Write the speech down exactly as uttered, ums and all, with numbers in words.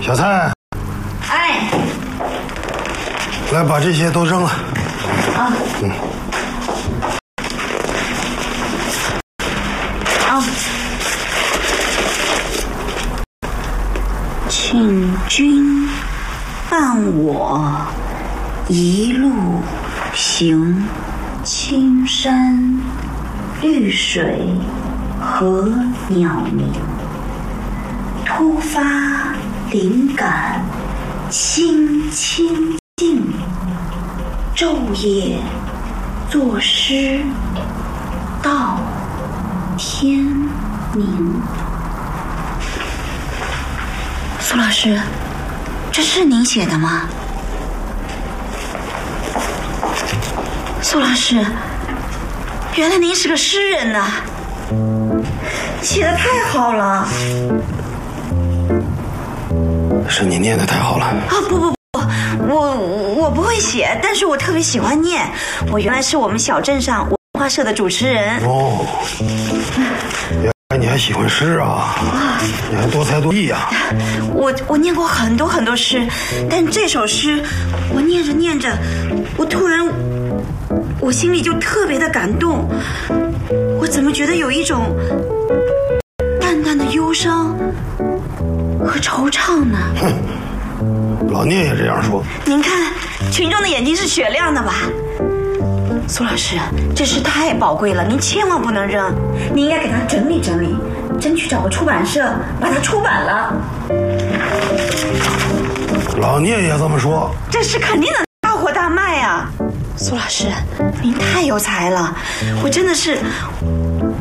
小蔡， 哎， 来把这些都扔了。 啊， 嗯， 啊，请君伴我一路行，青山绿水和鸟鸣，突发灵感清清静，昼夜作诗到天明。苏老师，这是您写的吗？苏老师，原来您是个诗人呐，写得太好了。 是你念得太好了。 啊，不不不，我我不会写，但是我特别喜欢念。我原来是我们小镇上文化社的主持人。 哦，原来你还喜欢诗啊？你还多才多艺啊！ 我我念过很多很多诗，但这首诗我念着念着，我突然我心里就特别的感动。我怎么觉得有一种淡淡的忧伤和惆怅呢？ 哼，老聂也这样说。 您看，群众的眼睛是雪亮的吧？苏老师，这诗太宝贵了，您千万不能扔，您应该给它整理整理，争取找个出版社把它出版了。 老聂也这么说。 这诗肯定能大火大卖啊！苏老师，您太有才了，我真的是，